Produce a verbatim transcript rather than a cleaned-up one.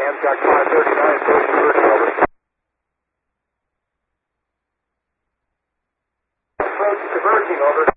Hancock five thirty-nine, approaching Burton, over. Approach diverging, over.